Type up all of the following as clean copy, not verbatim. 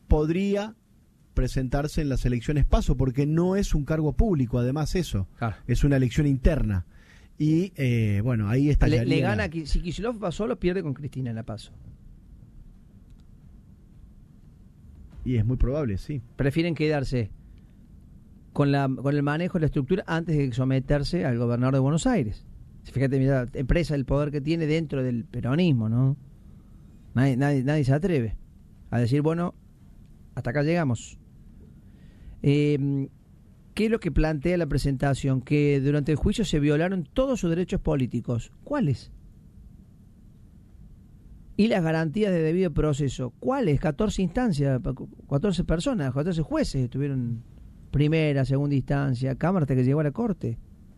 podría presentarse en las elecciones PASO, porque no es un cargo público, además eso, es una elección interna. Y bueno, ahí está. Le gana, si Kicillof va solo, pierde con Cristina en la PASO. Y es muy probable, sí. Prefieren quedarse con el manejo de la estructura antes de someterse al gobernador de Buenos Aires. Fíjate, mira, empresa, el poder que tiene dentro del peronismo, ¿no? Nadie se atreve a decir, bueno, hasta acá llegamos. ¿Qué es lo que plantea la presentación? Que durante el juicio se violaron todos sus derechos políticos. ¿Cuáles? Y las garantías de debido proceso. ¿Cuáles? 14 instancias, 14 personas, 14 jueces estuvieron primera, segunda instancia, Cámara hasta que llegó a la Corte.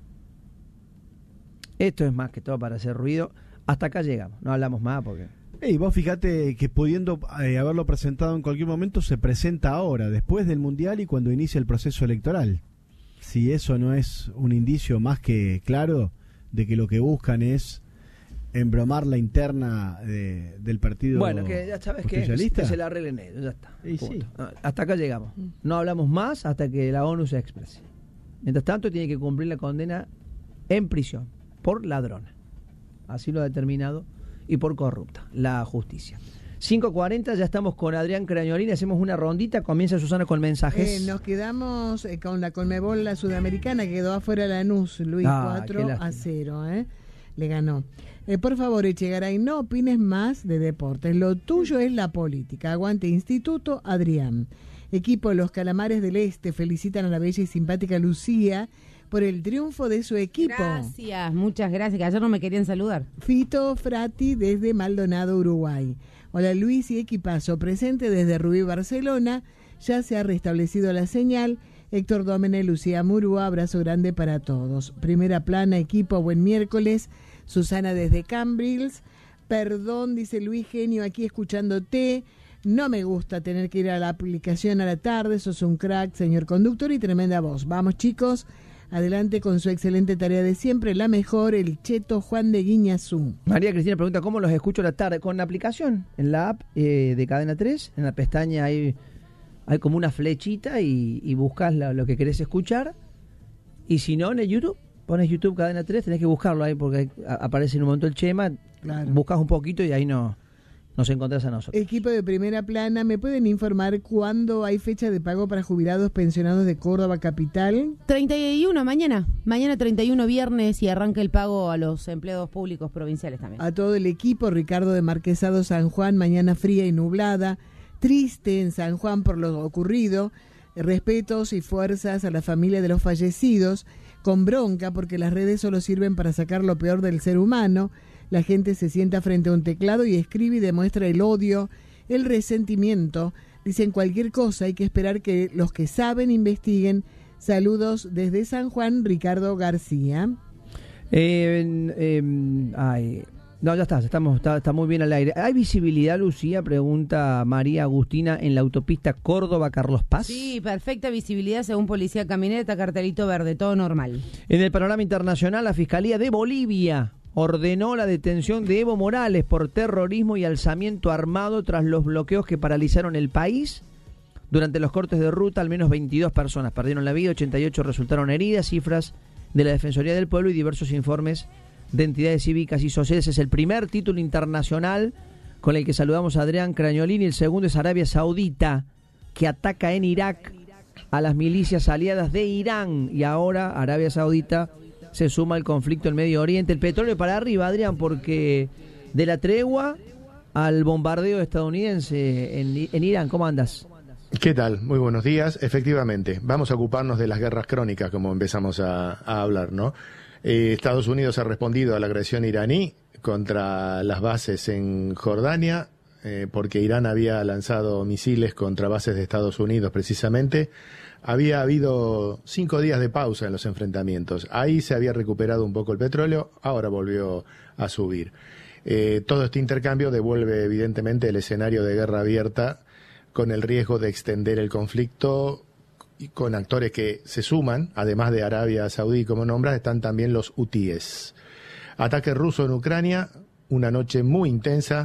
Esto es más que todo para hacer ruido. Hasta acá llegamos, no hablamos más porque... Y vos fíjate que pudiendo haberlo presentado en cualquier momento, se presenta ahora, después del Mundial y cuando inicia el proceso electoral. Si eso no es un indicio más que claro de que lo que buscan es embromar la interna del partido. Bueno, que ya sabes que se la arreglen ellos, ya está. Sí. Hasta acá llegamos. No hablamos más hasta que la ONU se exprese. Mientras tanto, tiene que cumplir la condena en prisión por ladrona. Así lo ha determinado, y por corrupta, la justicia. 5:40, ya estamos con Adrián Crañolini, hacemos una rondita, comienza Susana con mensajes. Nos quedamos con la Conmebol, la sudamericana, quedó afuera Lanús, Luis, 4-0, le ganó. Por favor, Echegaray, no opines más de deportes, lo tuyo es la política. Aguante Instituto, Adrián. Equipo de los Calamares del Este felicitan a la bella y simpática Lucía por el triunfo de su equipo. Gracias, muchas gracias, que ayer no me querían saludar. Fito Frati desde Maldonado, Uruguay. Hola Luis y equipazo, presente desde Rubí, Barcelona, ya se ha restablecido la señal. Héctor Dómene, Lucía Murúa, abrazo grande para todos. Primera plana, equipo, buen miércoles. Susana desde Cambrils. Perdón, dice Luis Genio, aquí escuchándote. No me gusta tener que ir a la aplicación a la tarde, sos un crack, señor conductor, y tremenda voz. Vamos chicos, adelante con su excelente tarea de siempre, la mejor, el cheto Juan de Guiñazú. María Cristina pregunta, ¿cómo los escucho a la tarde? Con la aplicación, en la app de Cadena 3, en la pestaña hay como una flechita y buscas lo que querés escuchar, y si no, en el YouTube, pones YouTube Cadena 3, tenés que buscarlo ahí porque aparece en un momento el Chema, claro. Buscas un poquito y ahí nos encontrás a nosotros. Equipo de primera plana, ¿me pueden informar cuándo hay fecha de pago para jubilados pensionados de Córdoba Capital? 31, mañana 31 viernes, y arranca el pago a los empleados públicos provinciales también. A todo el equipo, Ricardo de Marquesado, San Juan, mañana fría y nublada, triste en San Juan por lo ocurrido, respetos y fuerzas a la familia de los fallecidos, con bronca porque las redes solo sirven para sacar lo peor del ser humano. La gente se sienta frente a un teclado y escribe y demuestra el odio, el resentimiento. Dicen cualquier cosa, hay que esperar que los que saben investiguen. Saludos desde San Juan, Ricardo García. No, ya está muy bien al aire. ¿Hay visibilidad, Lucía? Pregunta María Agustina, en la autopista Córdoba-Carlos Paz. Sí, perfecta visibilidad según Policía Camineta, cartelito verde, todo normal. En el panorama internacional, la Fiscalía de Bolivia ordenó la detención de Evo Morales por terrorismo y alzamiento armado tras los bloqueos que paralizaron el país. Durante los cortes de ruta, al menos 22 personas perdieron la vida, 88 resultaron heridas, cifras de la Defensoría del Pueblo y diversos informes de entidades cívicas y sociales. Es el primer título internacional con el que saludamos a Adrián Crañolini. El segundo es Arabia Saudita, que ataca en Irak a las milicias aliadas de Irán, y ahora Arabia Saudita se suma al conflicto en Medio Oriente. El petróleo para arriba, Adrián, porque de la tregua al bombardeo estadounidense en Irán. ¿Cómo andas? ¿Qué tal? Muy buenos días. Efectivamente, vamos a ocuparnos de las guerras crónicas, como empezamos a hablar, ¿no? Estados Unidos ha respondido a la agresión iraní contra las bases en Jordania, porque Irán había lanzado misiles contra bases de Estados Unidos precisamente. Había habido 5 días de pausa en los enfrentamientos. Ahí se había recuperado un poco el petróleo, ahora volvió a subir. Todo este intercambio devuelve evidentemente el escenario de guerra abierta, con el riesgo de extender el conflicto, y con actores que se suman, además de Arabia Saudí, como nombras, están también los hutíes. Ataque ruso en Ucrania, una noche muy intensa,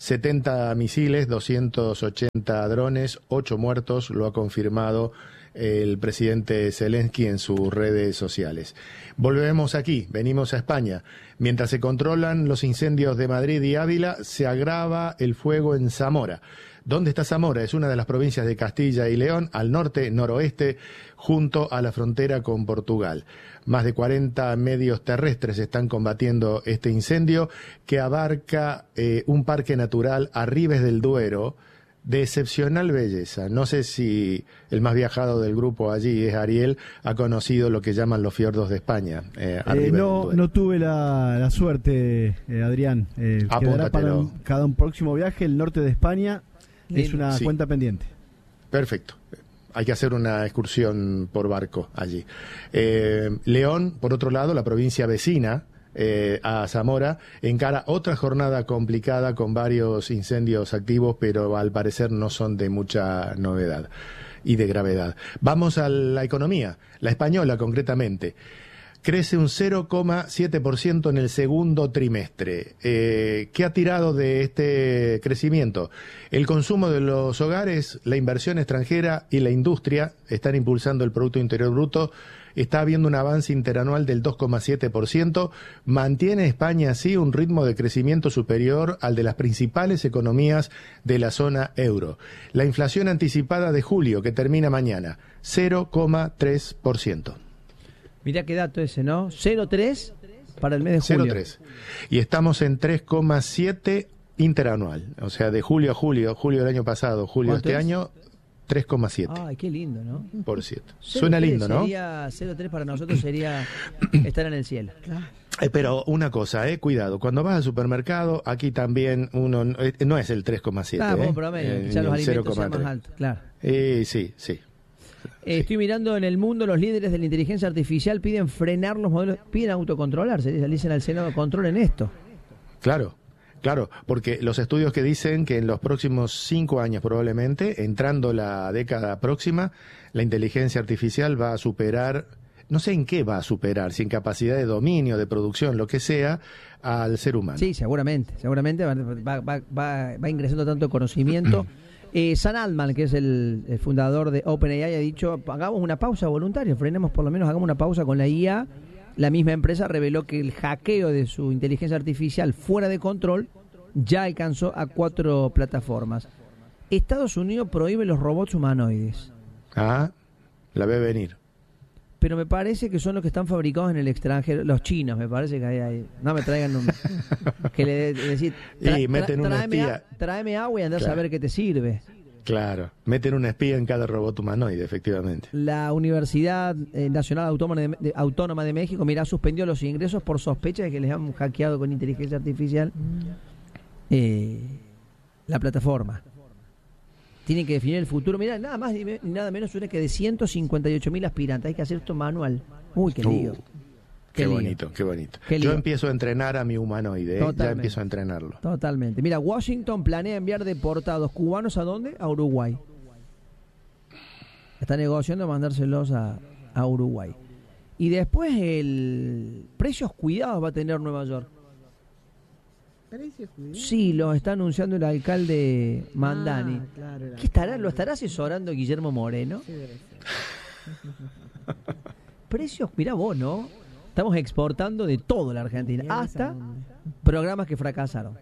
70 misiles, 280 drones, 8 muertos, lo ha confirmado el presidente Zelensky en sus redes sociales. Volvemos aquí, venimos a España. Mientras se controlan los incendios de Madrid y Ávila, se agrava el fuego en Zamora. ¿Dónde está Zamora? Es una de las provincias de Castilla y León, al norte, noroeste, junto a la frontera con Portugal. Más de 40 medios terrestres están combatiendo este incendio que abarca un parque natural a Ribes del Duero, de excepcional belleza. No sé si el más viajado del grupo allí es Ariel, ha conocido lo que llaman los fiordos de España. No tuve la suerte, Adrián. Quedará para cada un próximo viaje. El norte de España es una cuenta pendiente. Perfecto. Hay que hacer una excursión por barco allí. León, por otro lado, la provincia vecina a Zamora, encara otra jornada complicada con varios incendios activos, pero al parecer no son de mucha novedad y de gravedad. Vamos a la economía, la española concretamente. Crece un 0,7% en el segundo trimestre. ¿Qué ha tirado de este crecimiento? El consumo de los hogares, la inversión extranjera y la industria están impulsando el Producto Interior Bruto. Está habiendo un avance interanual del 2,7%. Mantiene España así un ritmo de crecimiento superior al de las principales economías de la zona euro. La inflación anticipada de julio, que termina mañana, 0,3%. Mirá qué dato ese, ¿no? 0,3 para el mes de julio. 0,3. Y estamos en 3,7 interanual. O sea, de julio a julio del año pasado, julio de este año, 3,7. Ay, qué lindo, ¿no? Por cierto. Suena lindo, ¿no? 0,3 para nosotros sería estar en el cielo. Pero una cosa, cuidado, cuando vas al supermercado, aquí también uno no es el 3,7. Claro, promedio, ya los alimentos son más altos, claro. Sí. Estoy mirando en el mundo, los líderes de la inteligencia artificial piden frenar los modelos, piden autocontrolarse, le dicen al Senado, controlen esto. Claro, porque los estudios que dicen que en los próximos 5 años probablemente, entrando la década próxima, la inteligencia artificial va a superar, no sé en qué va a superar, si en capacidad de dominio, de producción, lo que sea, al ser humano. Sí, seguramente va ingresando tanto conocimiento. Sam Altman, que es el fundador de OpenAI, ha dicho, hagamos una pausa voluntaria, frenemos por lo menos, hagamos una pausa con la IA. La misma empresa reveló que el hackeo de su inteligencia artificial fuera de control ya alcanzó a 4 plataformas. Estados Unidos prohíbe los robots humanoides. La ve venir. Pero me parece que son los que están fabricados en el extranjero, los chinos, me parece que hay. No me traigan que le decir, meten una espía. Tráeme agua y andás a ver qué te sirve. Claro, meten una espía en cada robot humanoide, efectivamente. La Universidad Nacional Autónoma de México, suspendió los ingresos por sospecha de que les han hackeado con inteligencia artificial la plataforma. Tienen que definir el futuro. Mirá, nada más ni nada menos que de 158.000 aspirantes. Hay que hacer esto manual. Uy, qué lío. Qué bonito. Yo empiezo a entrenar a mi humanoide, ya empiezo a entrenarlo. Totalmente. Mira, Washington planea enviar deportados cubanos ¿a dónde? A Uruguay. Está negociando mandárselos a Uruguay. Y después precios cuidados va a tener Nueva York. ¿Precios cuidados? Sí, lo está anunciando el alcalde Mandani. Claro, ¿Lo estará asesorando Guillermo Moreno? Sí, debe ser. Precios, mirá vos, ¿no? Estamos exportando de todo la Argentina, hasta programas que fracasaron.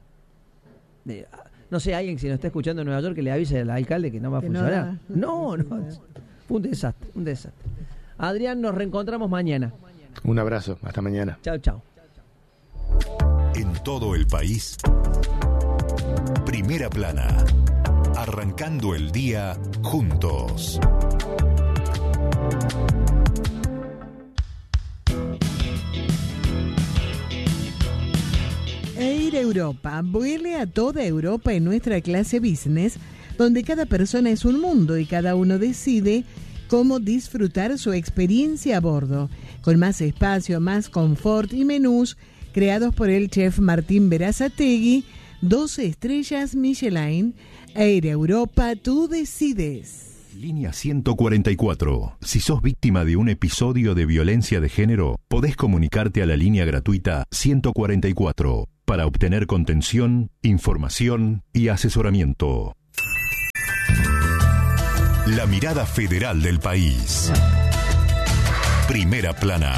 No sé, alguien si nos está escuchando en Nueva York que le avise al alcalde que no va a funcionar. No. Fue un desastre. Adrián, nos reencontramos mañana. Un abrazo, hasta mañana. Chao. En todo el país, Primera Plana, arrancando el día juntos. Air Europa vuele a toda Europa en nuestra clase business, donde cada persona es un mundo y cada uno decide cómo disfrutar su experiencia a bordo, con más espacio, más confort y menús creados por el chef Martín Berazategui, 12 estrellas Michelin. Air Europa, tú decides. Línea 144. Si sos víctima de un episodio de violencia de género, podés comunicarte a la línea gratuita 144 para para obtener contención, información y asesoramiento. La mirada federal del país. Primera Plana.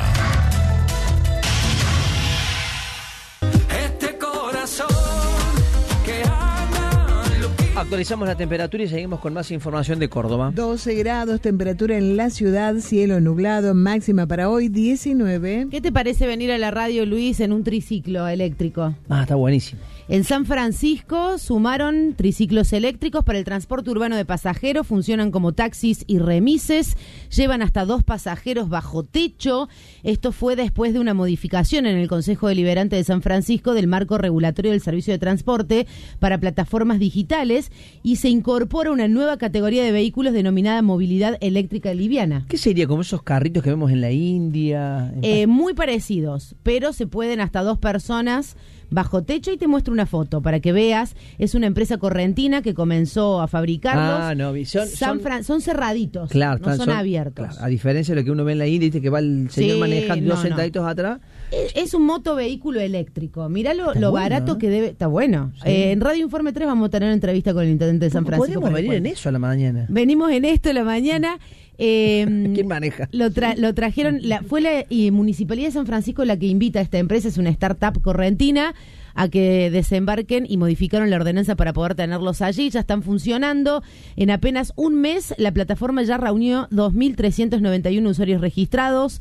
Actualizamos la temperatura y seguimos con más información de Córdoba. 12 grados, temperatura en la ciudad, cielo nublado, máxima para hoy 19. ¿Qué te parece venir a la radio, Luis, en un triciclo eléctrico? Está buenísimo. En San Francisco sumaron triciclos eléctricos para el transporte urbano de pasajeros, funcionan como taxis y remises, llevan hasta 2 pasajeros bajo techo. Esto fue después de una modificación en el Consejo Deliberante de San Francisco del marco regulatorio del servicio de transporte para plataformas digitales y se incorpora una nueva categoría de vehículos denominada movilidad eléctrica liviana. ¿Qué sería como esos carritos que vemos en la India? Muy parecidos, pero se pueden hasta 2 personas bajo techo y te muestro una foto para que veas. Es una empresa correntina que comenzó a fabricarlos. Son cerraditos, claro, no son abiertos. Claro, a diferencia de lo que uno ve en la India, ¿viste? Que va el señor manejando dos sentaditos atrás. Es un motovehículo eléctrico. Mirá lo barato, ¿eh? Que debe. Está bueno. Sí. En Radio Informe 3 vamos a tener una entrevista con el intendente de San Francisco. Podemos venir en eso a la mañana. Venimos en esto a la mañana. ¿Quién maneja? Lo trajeron, fue la Municipalidad de San Francisco la que invita a esta empresa, es una startup correntina, a que desembarquen y modificaron la ordenanza para poder tenerlos allí. Ya están funcionando. En apenas un mes la plataforma ya reunió 2.391 usuarios registrados,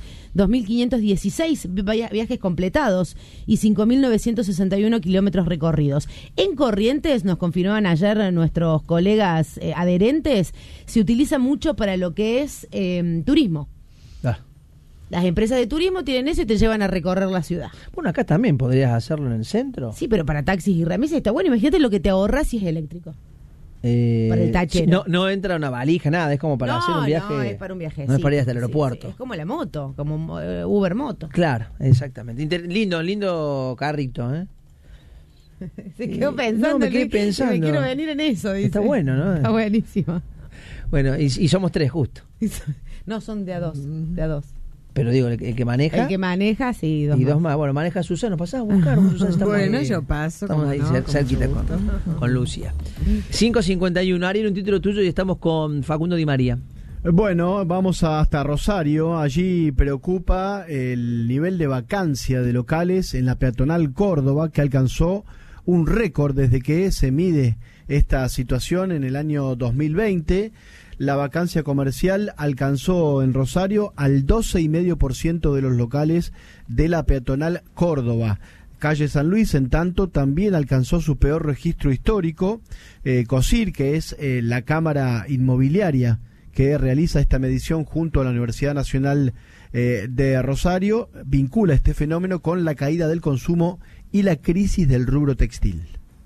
2.516 viajes completados y 5.961 kilómetros recorridos. En Corrientes, nos confirmaban ayer nuestros colegas adherentes, se utiliza mucho para lo que es turismo. Las empresas de turismo tienen eso y te llevan a recorrer la ciudad. Bueno, acá también podrías hacerlo en el centro. Sí, pero para taxis y remises está bueno. Imagínate lo que te ahorras si es eléctrico. Para el tachero. No entra una valija, nada. Es como para hacer un viaje. No, es para un viaje. No es para ir hasta el aeropuerto. Sí. Es como la moto, como Uber Moto. Claro, exactamente. Lindo carrito, ¿eh? Se quedó pensando. No, me quedé pensando. Me quiero venir en eso, dice. Está bueno, ¿no? Está buenísimo. Bueno, y somos 3 justo. No, son de a 2. De a 2. Pero digo, el que maneja. El que maneja, sí, 2 y 2 más. Bueno, maneja Susana, pasás a buscar. Susana, bueno, yo paso. Estamos ahí cerquita con Lucia. 5:51. Ariel, un título tuyo y estamos con Facundo Di María. Bueno, vamos hasta Rosario. Allí preocupa el nivel de vacancia de locales en la peatonal Córdoba, que alcanzó un récord desde que se mide esta situación en el año 2020. La vacancia comercial alcanzó en Rosario al 12,5% de los locales de la peatonal Córdoba. Calle San Luis, en tanto, también alcanzó su peor registro histórico. COSIR, que es la cámara inmobiliaria que realiza esta medición junto a la Universidad Nacional de Rosario, vincula este fenómeno con la caída del consumo y la crisis del rubro textil.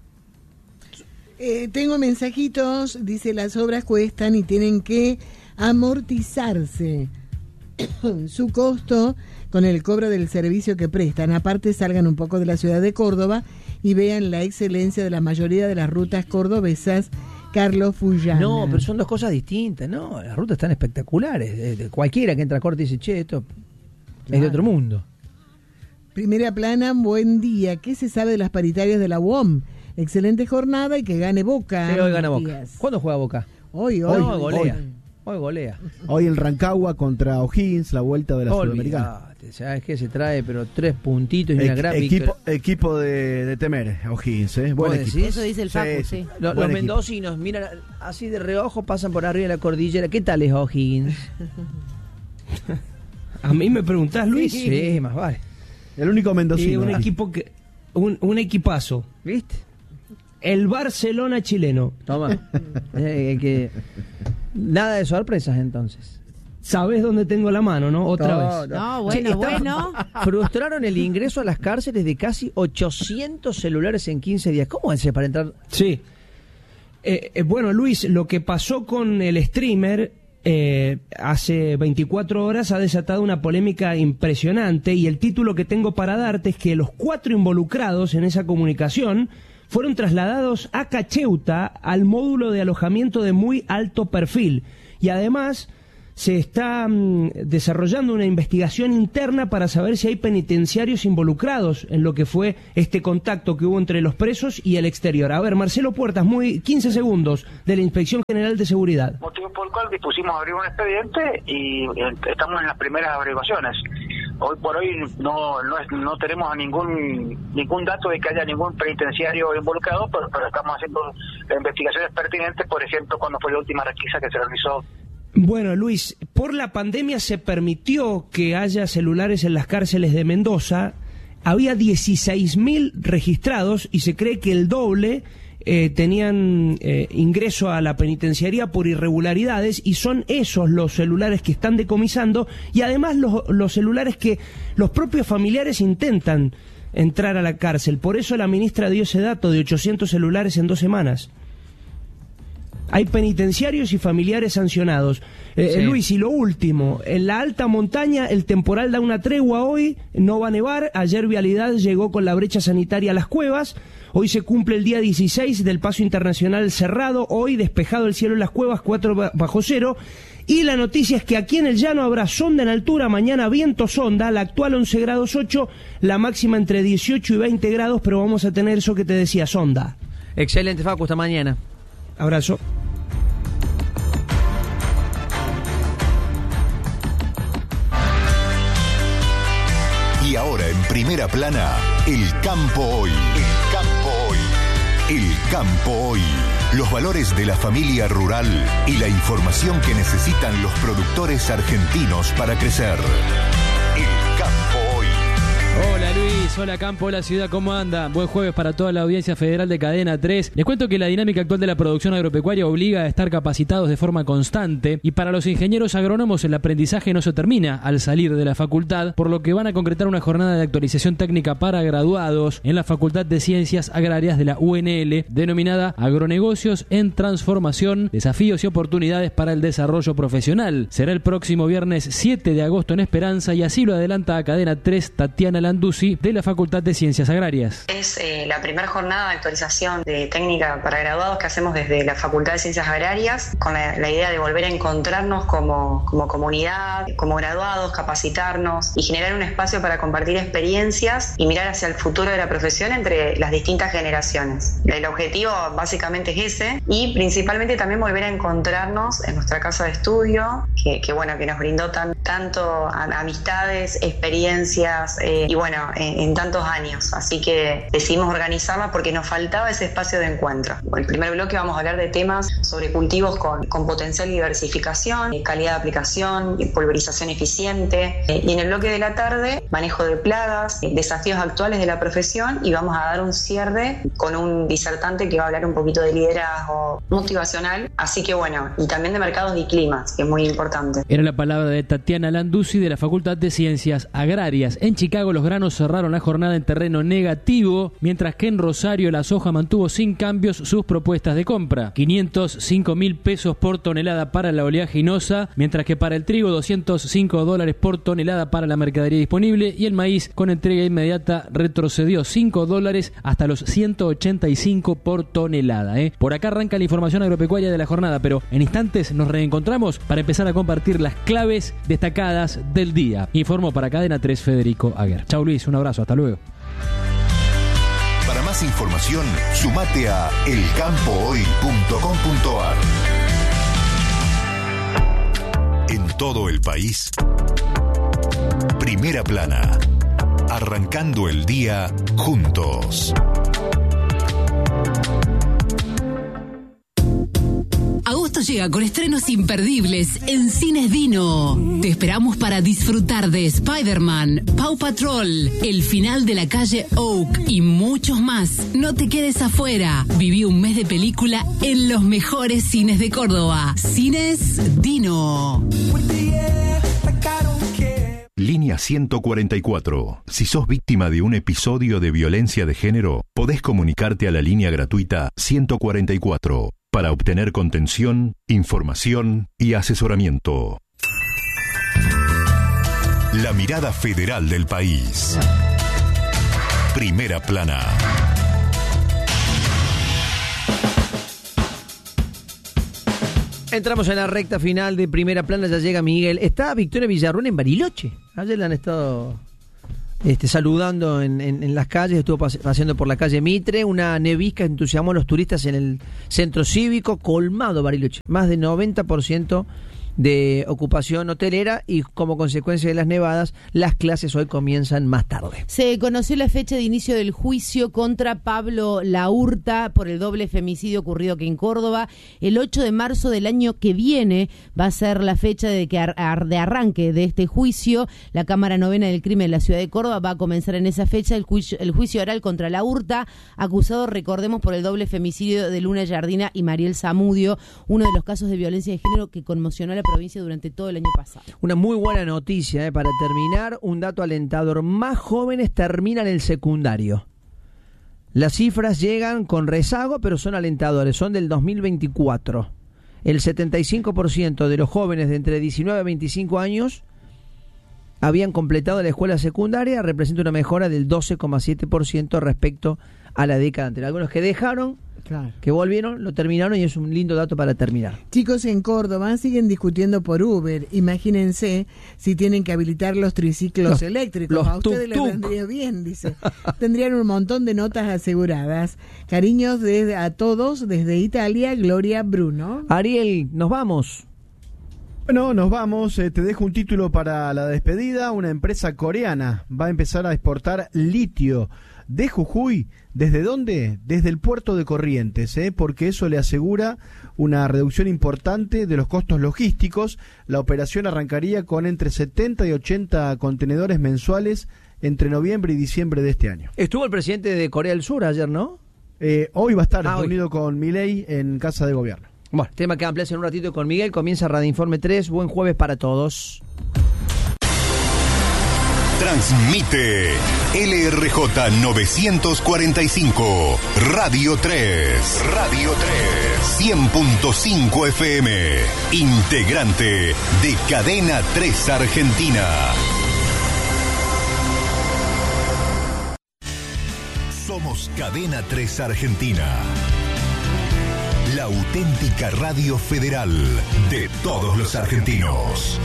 Tengo mensajitos, dice: las obras cuestan y tienen que amortizarse su costo con el cobro del servicio que prestan. Aparte, salgan un poco de la ciudad de Córdoba y vean la excelencia de la mayoría de las rutas cordobesas. Carlos Fullana. No, pero son 2 cosas distintas, ¿no? Las rutas están espectaculares. Cualquiera que entra a corte dice, che, esto es de otro mundo. Primera Plana, buen día. ¿Qué se sabe de las paritarias de la UOM? Excelente jornada y que gane Boca. Sí, hoy gana Boca. ¿Cuándo juega Boca? Hoy golea. Hoy golea. Hoy en Rancagua contra O'Higgins, la vuelta de la Sudamericana. ¿Sabes qué? Se trae, pero 3 puntitos y una gran equipo de temer, O'Higgins, buen equipo. Decir? Eso dice el Facu, sí. Los mendocinos miran así de reojo, pasan por arriba de la cordillera. ¿Qué tal es O'Higgins? A mí me preguntás, Luis. Sí, más vale. El único mendocino. Un equipo que un equipazo. ¿Viste? El Barcelona chileno. Toma. Nada de sorpresas entonces. ¿Sabés dónde tengo la mano, no? Otra vez. No, bueno. Frustraron el ingreso a las cárceles de casi 800 celulares en 15 días. ¿Cómo es para entrar? Sí. Bueno, Luis, lo que pasó con el streamer hace 24 horas ha desatado una polémica impresionante, y el título que tengo para darte es que los 4 involucrados en esa comunicación fueron trasladados a Cacheuta, al módulo de alojamiento de muy alto perfil, y además se está desarrollando una investigación interna para saber si hay penitenciarios involucrados en lo que fue este contacto que hubo entre los presos y el exterior. A ver, Marcelo Puertas, 15 segundos de la Inspección General de Seguridad. Motivo por el cual dispusimos abrir un expediente y estamos en las primeras averiguaciones. Hoy por hoy no tenemos ningún dato de que haya ningún penitenciario involucrado, pero estamos haciendo investigaciones pertinentes, por ejemplo, cuando fue la última requisa que se realizó. Bueno, Luis, por la pandemia se permitió que haya celulares en las cárceles de Mendoza. Había 16.000 registrados y se cree que el doble tenían ingreso a la penitenciaría por irregularidades, y son esos los celulares que están decomisando, y además los celulares que los propios familiares intentan entrar a la cárcel. Por eso la ministra dio ese dato de 800 celulares en 2 semanas. Hay penitenciarios y familiares sancionados. Sí. Luis, y lo último, en la alta montaña el temporal da una tregua hoy, no va a nevar. Ayer Vialidad llegó con la brecha sanitaria a las cuevas. Hoy se cumple el día 16 del paso internacional cerrado. Hoy despejado el cielo en las cuevas, 4 bajo cero. Y la noticia es que aquí en el llano habrá sonda en altura, mañana viento sonda, la actual 11 grados 8, la máxima entre 18 y 20 grados, pero vamos a tener eso que te decía, sonda. Excelente, Facu, hasta mañana. Abrazo. Y ahora en Primera Plana, El Campo Hoy. El Campo Hoy. El Campo Hoy. Los valores de la familia rural y la información que necesitan los productores argentinos para crecer. El Campo Hoy. Hola Luis, hola Campo, hola Ciudad, ¿cómo anda? Buen jueves para toda la audiencia federal de Cadena 3. Les cuento que la dinámica actual de la producción agropecuaria obliga a estar capacitados de forma constante, y para los ingenieros agrónomos el aprendizaje no se termina al salir de la facultad, por lo que van a concretar una jornada de actualización técnica para graduados en la Facultad de Ciencias Agrarias de la UNL, denominada Agronegocios en Transformación, Desafíos y Oportunidades para el Desarrollo Profesional. Será el próximo viernes 7 de agosto en Esperanza, y así lo adelanta a Cadena 3 Tatiana Landuzzi de la Facultad de Ciencias Agrarias. Es la primera jornada de actualización de técnica para graduados que hacemos desde la Facultad de Ciencias Agrarias, con la idea de volver a encontrarnos como comunidad, como graduados, capacitarnos y generar un espacio para compartir experiencias y mirar hacia el futuro de la profesión entre las distintas generaciones. El objetivo básicamente es ese, y principalmente también volver a encontrarnos en nuestra casa de estudio, que nos brindó tanto amistades, experiencias y bueno, en tantos años. Así que decidimos organizarla porque nos faltaba ese espacio de encuentro. En el primer bloque vamos a hablar de temas sobre cultivos con potencial diversificación, calidad de aplicación, pulverización eficiente. Y en el bloque de la tarde, manejo de plagas, desafíos actuales de la profesión, y vamos a dar un cierre con un disertante que va a hablar un poquito de liderazgo motivacional. Así que bueno, y también de mercados y climas, que es muy importante. Era la palabra de Tatiana Landuzzi de la Facultad de Ciencias Agrarias. En Chicago los granos cerraron la jornada en terreno negativo, mientras que en Rosario la soja mantuvo sin cambios sus propuestas de compra. 505.000 pesos por tonelada para la oleaginosa, mientras que para el trigo $205 por tonelada para la mercadería disponible, y el maíz con entrega inmediata retrocedió $5 hasta los 185 por tonelada. Por acá arranca la información agropecuaria de la jornada, pero en instantes nos reencontramos para empezar a compartir las claves destacadas del día. Informó para Cadena 3 Federico Aguer. Chau Luis, un abrazo, hasta luego. Para más información, sumate a elcampohoy.com.ar. En todo el país, Primera Plana, arrancando el día juntos. Agosto llega con estrenos imperdibles en Cines Dino. Te esperamos para disfrutar de Spider-Man, Paw Patrol, El final de la calle Oak y muchos más. No te quedes afuera. Viví un mes de película en los mejores cines de Córdoba. Cines Dino. Línea 144. Si sos víctima de un episodio de violencia de género, podés comunicarte a la línea gratuita 144 para obtener contención, información y asesoramiento. La mirada federal del país. Primera Plana. Entramos en la recta final de Primera Plana, ya llega Miguel. Está Victoria Villarruel en Bariloche. Ayer la han estado saludando en las calles, estuvo paseando por la calle Mitre. Una nevisca entusiasmó a los turistas en el centro cívico, colmado Bariloche. Más de 90% de ocupación hotelera y como consecuencia de las nevadas, las clases hoy comienzan más tarde. Se conoció la fecha de inicio del juicio contra Pablo Laurta por el doble femicidio ocurrido aquí en Córdoba. El 8 de marzo del año que viene va a ser la fecha de arranque de este juicio. La Cámara Novena del Crimen de la Ciudad de Córdoba va a comenzar en esa fecha el juicio oral contra Laurta, acusado, recordemos, por el doble femicidio de Luna Yardina y Mariel Zamudio, uno de los casos de violencia de género que conmocionó a la provincia durante todo el año pasado. Una muy buena noticia, para terminar, un dato alentador: más jóvenes terminan el secundario. Las cifras llegan con rezago, pero son alentadores, son del 2024. El 75% de los jóvenes de entre 19 a 25 años habían completado la escuela secundaria, representa una mejora del 12,7% respecto a la década anterior. Algunos que dejaron, claro, que volvieron, lo terminaron, y es un lindo dato para terminar. Chicos en Córdoba siguen discutiendo por Uber. Imagínense si tienen que habilitar los triciclos eléctricos. A ustedes les vendría bien, dice. Tendrían un montón de notas aseguradas. Cariños a todos desde Italia, Gloria Bruno. Ariel, nos vamos. Bueno, nos vamos. Te dejo un título para la despedida. Una empresa coreana va a empezar a exportar litio de Jujuy. ¿Desde dónde? Desde el puerto de Corrientes, porque eso le asegura una reducción importante de los costos logísticos. La operación arrancaría con entre 70 y 80 contenedores mensuales entre noviembre y diciembre de este año. Estuvo el presidente de Corea del Sur ayer, ¿no? Hoy va a estar reunido con Milei en Casa de Gobierno. Bueno, tema que amplias en un ratito con Miguel. Comienza Radio Informe 3. Buen jueves para todos. Transmite LRJ 945, Radio 3. Radio 3. 100.5 FM. Integrante de Cadena 3 Argentina. Somos Cadena 3 Argentina. La auténtica radio federal de todos los argentinos.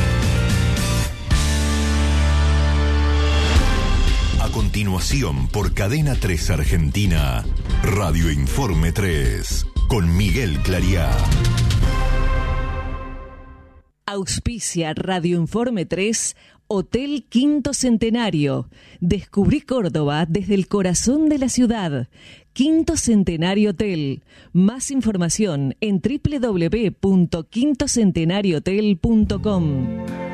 A continuación, por Cadena 3 Argentina, Radio Informe 3, con Miguel Clariá. Auspicia Radio Informe 3, Hotel Quinto Centenario. Descubrí Córdoba desde el corazón de la ciudad. Quinto Centenario Hotel. Más información en www.quintocentenariohotel.com.